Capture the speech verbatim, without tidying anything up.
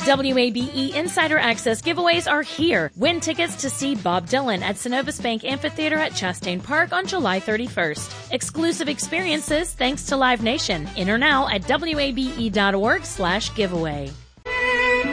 W A B E Insider Access giveaways are here. Win tickets to see Bob Dylan at Synovus Bank Amphitheater at Chastain Park on July thirty-first. Exclusive experiences thanks to Live Nation. Enter now at W A B E dot org slash giveaway.